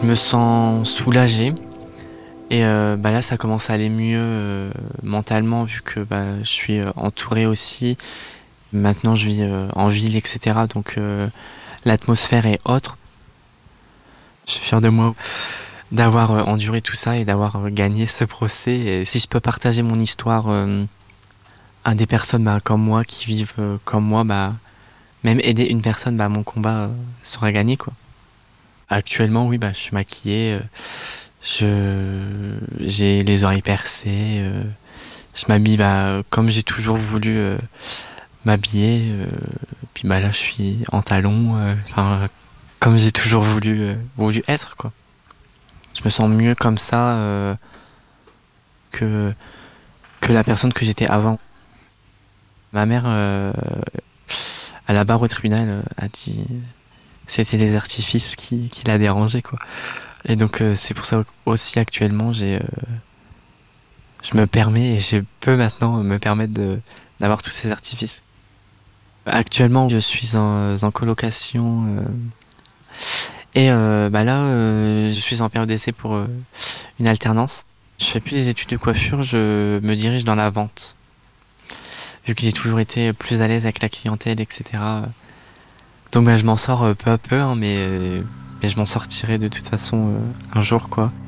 Je me sens soulagé et là, ça commence à aller mieux, mentalement vu que, je suis, entouré aussi. Maintenant, je vis, en ville et cetera donc l'atmosphère est autre. Je suis fier de moi d'avoir, enduré tout ça et d'avoir, gagné ce procès et si je peux partager mon histoire, à des personnes, comme moi qui vivent, comme moi, même aider une personne, mon combat, sera gagné, quoi. Actuellement, oui, je suis maquillé, j'ai les oreilles percées, je m'habille comme j'ai toujours voulu m'habiller. Puis là, je suis en talons, enfin, comme j'ai toujours voulu être, quoi. Je me sens mieux comme ça que, que la personne que j'étais avant. Ma mère, à la barre au tribunal, a dit c'était les artifices qui la dérangeaient, quoi. Et donc, c'est pour ça aussi actuellement, je me permets et je peux maintenant me permettre d'avoir tous ces artifices. Actuellement, je suis en colocation et là, je suis en période d'essai pour une alternance. Je fais plus des études de coiffure, je me dirige dans la vente. Vu que j'ai toujours été plus à l'aise avec la clientèle, etc. Donc je m'en sors peu à peu, hein, mais je m'en sortirai de toute façon un jour, quoi.